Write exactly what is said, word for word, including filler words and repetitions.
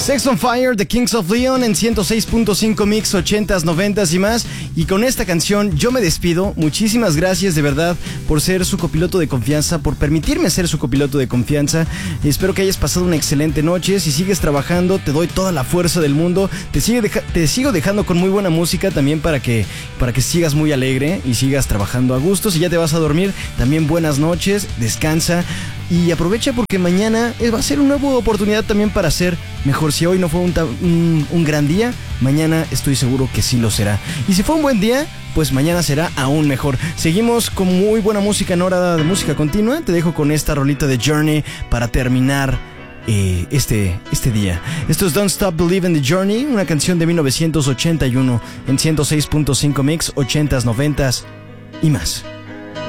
Sex on Fire, The Kings of Leon en ciento seis punto cinco Mix, ochentas, noventas y más. Y con esta canción yo me despido. Muchísimas gracias de verdad por ser su copiloto de confianza, por permitirme ser su copiloto de confianza. Espero que hayas pasado una excelente noche. Si sigues trabajando, te doy toda la fuerza del mundo. Te, sigue deja- te sigo dejando con muy buena música también para que, para que sigas muy alegre y sigas trabajando a gusto. Si ya te vas a dormir, también buenas noches, descansa. Y aprovecha porque mañana va a ser una nueva oportunidad también para ser mejor. Si hoy no fue un, ta- un, un gran día, mañana estoy seguro que sí lo será. Y si fue un buen día, pues mañana será aún mejor. Seguimos con muy buena música en hora de música continua. Te dejo con esta rolita de Journey para terminar eh, este, este día. Esto es Don't Stop Believing the Journey, una canción de mil novecientos ochenta y uno en ciento seis punto cinco Mix, ochentas, noventas y más.